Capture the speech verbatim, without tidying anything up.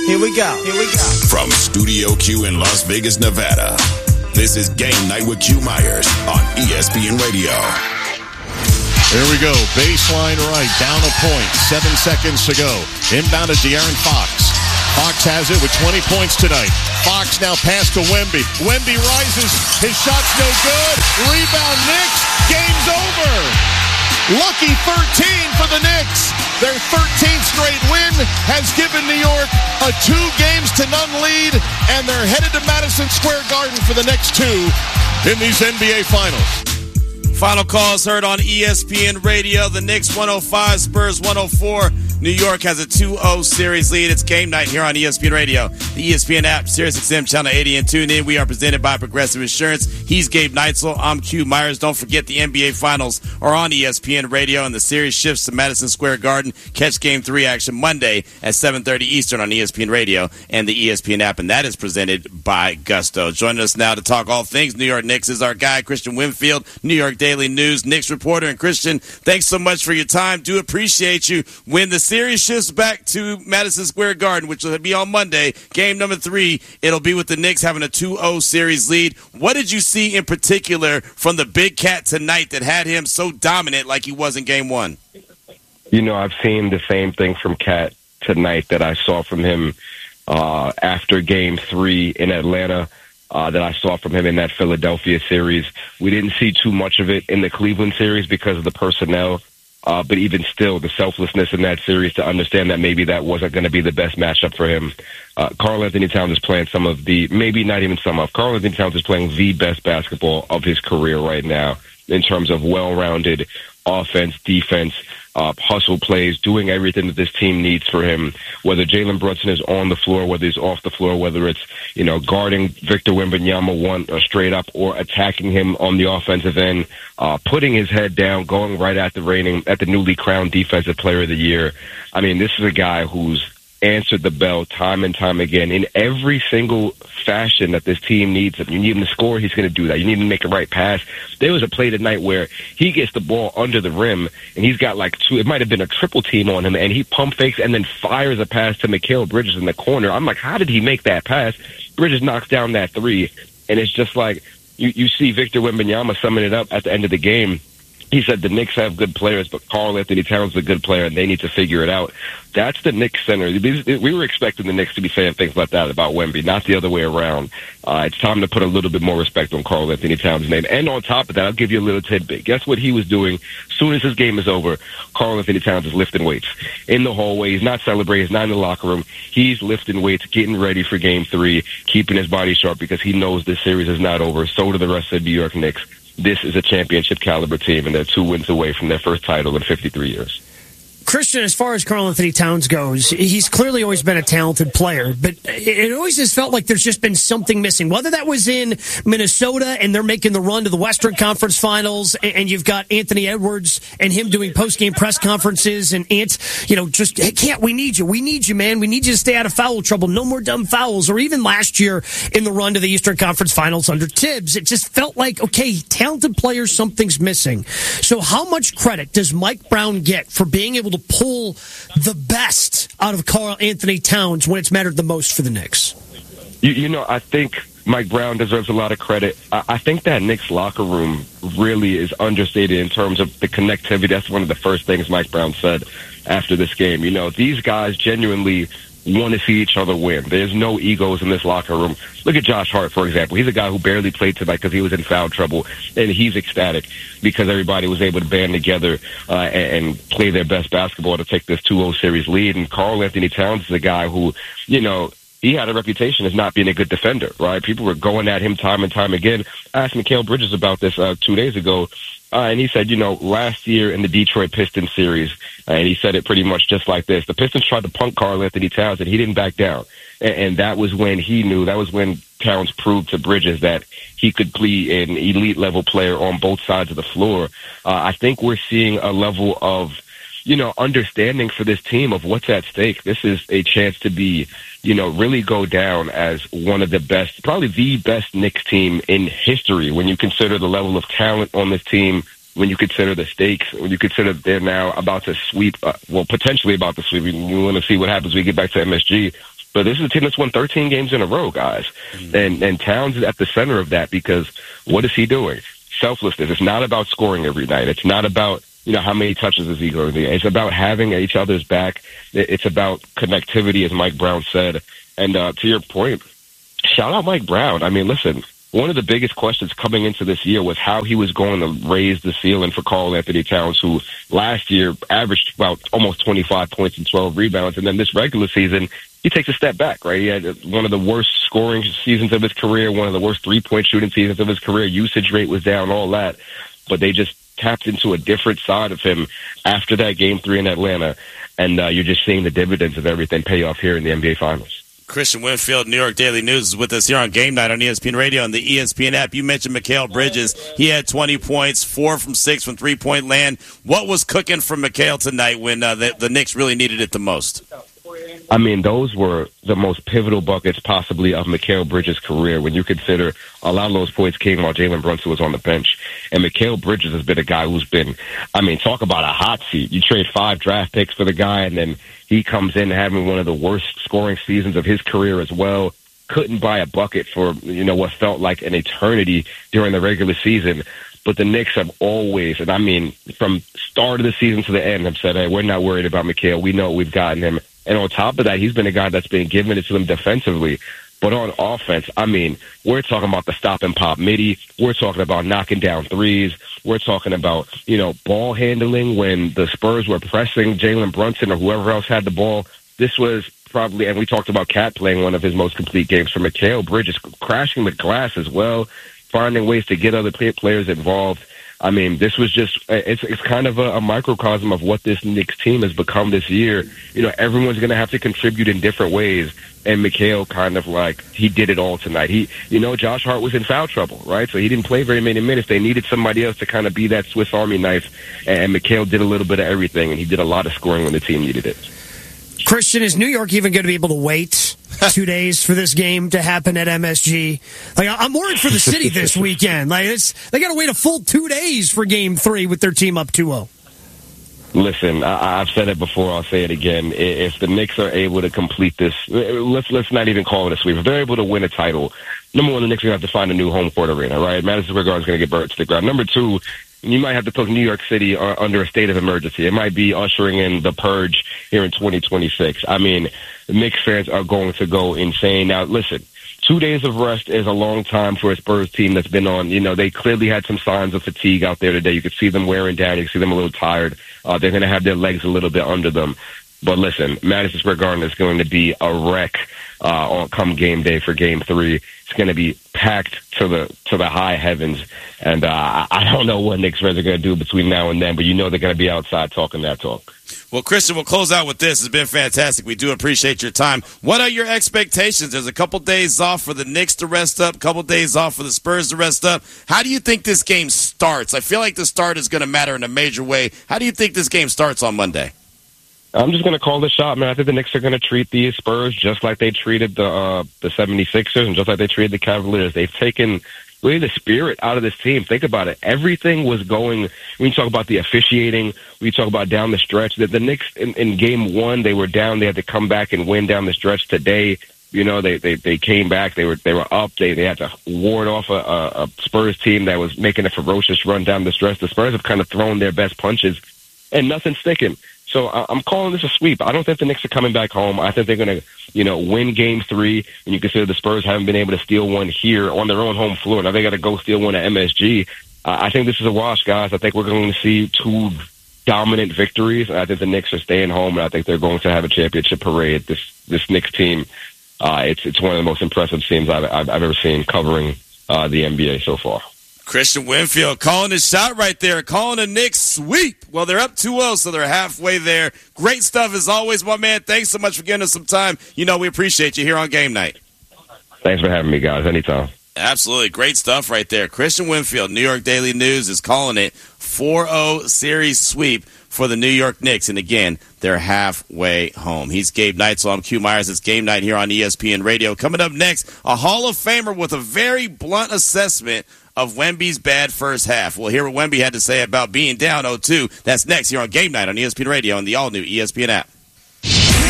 Here we go. Here we go. From Studio Q in Las Vegas, Nevada, this is Game Night with Q Myers on E S P N Radio. There we go. Baseline right. Down a point. Seven seconds to go. Inbound to De'Aaron Fox. Fox has it with twenty points tonight. Fox now pass to Wemby. Wemby rises. His shot's no good. Rebound Knicks. Game's over. Lucky thirteen for the Knicks. Their thirteenth straight win has given New York a two games to none lead, and they're headed to Madison Square Garden for the next two in these N B A Finals. Final calls heard on E S P N Radio. The Knicks one oh five, Spurs one oh four. New York has a two oh series lead. It's Game Night here on E S P N Radio, the E S P N app, SiriusXM Channel eighty, and tune in. We are presented by Progressive Insurance. He's Gabe Neitzel. I'm Q Myers. Don't forget the N B A Finals are on E S P N Radio, and the series shifts to Madison Square Garden. Catch Game three action Monday at seven thirty Eastern on E S P N Radio and the E S P N app, and that is presented by Gusto. Joining us now to talk all things New York Knicks is our guy, Christian Winfield, New York Daily News Knicks reporter. And Christian, thanks so much for your time. Do appreciate you. When the series shifts back to Madison Square Garden, which will be on Monday, game number three, it'll be with the Knicks having a two oh series lead. What did you see in particular from the big cat tonight that had him so dominant like he was in game one? You know, I've seen the same thing from Cat tonight that I saw from him uh, after game three in Atlanta. Uh, that I saw from him in that Philadelphia series. We didn't see too much of it in the Cleveland series because of the personnel, uh, but even still, the selflessness in that series to understand that maybe that wasn't going to be the best matchup for him. Uh, Karl-Anthony Towns is playing some of the, maybe not even some of, Karl-Anthony Towns is playing the best basketball of his career right now in terms of well-rounded offense, defense, uh, hustle plays, doing everything that this team needs for him, whether Jalen Brunson is on the floor, whether he's off the floor, whether it's, you know, guarding Victor Wembanyama one uh, straight up or attacking him on the offensive end, uh, putting his head down, going right at the reigning, at the newly crowned Defensive Player of the Year. I mean, this is a guy who's answered the bell time and time again in every single fashion that this team needs him. You need him to score, he's going to do that. You need him to make a right pass. There was a play tonight where he gets the ball under the rim, and he's got like two, it might have been a triple team on him, and he pump fakes and then fires a pass to Mikal Bridges in the corner. I'm like, how did he make that pass? Bridges knocks down that three, and it's just like you, you see Victor Wembanyama summing it up at the end of the game. He said the Knicks have good players, but Karl-Anthony Towns is a good player, and they need to figure it out. That's the Knicks center. We were expecting the Knicks to be saying things like that about Wemby, not the other way around. Uh, it's time to put a little bit more respect on Karl-Anthony Towns' name. And on top of that, I'll give you a little tidbit. Guess what he was doing? As soon as his game is over, Karl-Anthony Towns is lifting weights in the hallway. He's not celebrating. He's not in the locker room. He's lifting weights, getting ready for game three, keeping his body sharp because he knows this series is not over. So do the rest of the New York Knicks. This is a championship caliber team, and they're two wins away from their first title in fifty-three years. Christian, as far as Karl-Anthony Towns goes, he's clearly always been a talented player, but it always has felt like there's just been something missing. Whether that was in Minnesota and they're making the run to the Western Conference Finals, and you've got Anthony Edwards and him doing post-game press conferences, and Ant, you know, just, hey, Can't, we need you. We need you, man. We need you to stay out of foul trouble. No more dumb fouls. Or even last year in the run to the Eastern Conference Finals under Tibbs, it just felt like, okay, talented players, something's missing. So how much credit does Mike Brown get for being able to pull the best out of Karl-Anthony Towns when it's mattered the most for the Knicks? You, you know, I think Mike Brown deserves a lot of credit. I, I think that Knicks locker room really is understated in terms of the connectivity. That's one of the first things Mike Brown said after this game. You know, these guys genuinely want to see each other win. There's no egos in this locker room. Look at Josh Hart, for example. He's a guy who barely played tonight because he was in foul trouble, and he's ecstatic because everybody was able to band together uh, and, and play their best basketball to take this two oh series lead. And Karl-Anthony Towns is a guy who, you know, he had a reputation as not being a good defender, right? People were going at him time and time again. I asked Mikal Bridges about this uh, two days ago, uh, and he said, you know, last year in the Detroit Pistons series, uh, and he said it pretty much just like this, the Pistons tried to punk Karl-Anthony Towns, and he didn't back down. And, and that was when he knew, that was when Towns proved to Bridges that he could be an elite-level player on both sides of the floor. Uh, I think we're seeing a level of, you know, understanding for this team of what's at stake. This is a chance to be, you know, really go down as one of the best, probably the best Knicks team in history when you consider the level of talent on this team, when you consider the stakes, when you consider they're now about to sweep, uh, well, potentially about to sweep. We want to see what happens when we get back to M S G. But this is a team that's won thirteen games in a row, guys. Mm-hmm. And and Towns is at the center of that because what is he doing? Selflessness. It's not about scoring every night. It's not about, you know, how many touches is he going to get. It's about having each other's back. It's about connectivity, as Mike Brown said. And uh, to your point, shout out Mike Brown. I mean, listen, one of the biggest questions coming into this year was how he was going to raise the ceiling for Karl-Anthony Towns, who last year averaged about almost twenty-five points and twelve rebounds. And then this regular season, he takes a step back, right? He had one of the worst scoring seasons of his career, one of the worst three-point shooting seasons of his career. Usage rate was down, all that. But they just tapped into a different side of him after that game three in Atlanta. And uh, you're just seeing the dividends of everything pay off here in the N B A Finals. Christian Winfield, New York Daily News, is with us here on Game Night on E S P N Radio and the E S P N app. You mentioned Mikal Bridges. He had twenty points, four from six from three-point land. What was cooking for Mikal tonight when uh, the, the Knicks really needed it the most? I mean, those were the most pivotal buckets possibly of Mikal Bridges' career when you consider a lot of those points came while Jalen Brunson was on the bench. And Mikal Bridges has been a guy who's been, I mean, talk about a hot seat. You trade five draft picks for the guy, and then he comes in having one of the worst scoring seasons of his career as well. Couldn't buy a bucket for, you know, what felt like an eternity during the regular season. But the Knicks have always, and I mean, from start of the season to the end, have said, hey, we're not worried about Mikal. We know we've gotten him. And on top of that, he's been a guy that's been giving it to them defensively. But on offense, I mean, we're talking about the stop and pop midi. We're talking about knocking down threes. We're talking about, you know, ball handling when the Spurs were pressing Jalen Brunson or whoever else had the ball. This was probably, and we talked about Cat playing one of his most complete games for Mikal Bridges, crashing the glass as well, finding ways to get other players involved. I mean, this was just, it's it's kind of a, a microcosm of what this Knicks team has become this year. You know, everyone's going to have to contribute in different ways. And Mikal kind of like, he did it all tonight. He, you know, Josh Hart was in foul trouble, right? So he didn't play very many minutes. They needed somebody else to kind of be that Swiss Army knife. And Mikal did a little bit of everything, and he did a lot of scoring when the team needed it. Christian, is New York even going to be able to wait two days for this game to happen at M S G? Like, I'm worried for the city this weekend. Like, it's they got to wait a full two days for Game Three with their team up two oh. Listen, I, I've said it before. I'll say it again. If the Knicks are able to complete this, let's let's not even call it a sweep. If they're able to win a title, number one, the Knicks are going to have to find a new home court arena, right? Madison Square Garden is going to get burnt to the ground. Number two, you might have to put New York City under a state of emergency. It might be ushering in the purge here in twenty twenty-six. I mean, the Knicks fans are going to go insane. Now, listen, two days of rest is a long time for a Spurs team that's been on. You know, they clearly had some signs of fatigue out there today. You could see them wearing down. You could see them a little tired. Uh, they're going to have their legs a little bit under them. But listen, Madison Square Garden is going to be a wreck uh, on come game day for Game Three. It's going to be packed to the to the high heavens, and uh, I don't know what Knicks fans are going to do between now and then. But you know they're going to be outside talking that talk. Well, Christian, we'll close out with this. It's been fantastic. We do appreciate your time. What are your expectations? There's a couple days off for the Knicks to rest up, a couple days off for the Spurs to rest up. How do you think this game starts? I feel like the start is going to matter in a major way. How do you think this game starts on Monday? I'm just going to call the shot, man. I think the Knicks are going to treat the Spurs just like they treated the uh, the seventy-sixers and just like they treated the Cavaliers. They've taken really the spirit out of this team. Think about it. Everything was going, when you talk about the officiating, when you talk about down the stretch, that the Knicks in, in game one, they were down. They had to come back and win down the stretch today. You know, they, they, they came back. They were they were up. They they had to ward off a, a, a Spurs team that was making a ferocious run down the stretch. The Spurs have kind of thrown their best punches, and nothing's sticking. So I'm calling this a sweep. I don't think the Knicks are coming back home. I think they're going to, you know, win Game Three. And you consider the Spurs haven't been able to steal one here on their own home floor. Now they got to go steal one at M S G. Uh, I think this is a wash, guys. I think we're going to see two dominant victories. I think the Knicks are staying home, and I think they're going to have a championship parade. This this Knicks team, uh, it's it's one of the most impressive teams I've I've, I've ever seen covering uh, the N B A so far. Christian Winfield calling his shot right there, calling a Knicks sweep. Well, they're up two oh, so they're halfway there. Great stuff as always, my man. Thanks so much for giving us some time. You know we appreciate you here on Game Night. Thanks for having me, guys. Anytime. Absolutely. Great stuff right there. Christian Winfield, New York Daily News, is calling it four oh series sweep for the New York Knicks. And again, they're halfway home. He's Gabe Knight, so I'm Q Myers. It's Game Night here on E S P N Radio. Coming up next, a Hall of Famer with a very blunt assessment of Wemby's bad first half. We'll hear what Wemby had to say about being down oh two. That's next here on Game Night on E S P N Radio and the all-new E S P N app.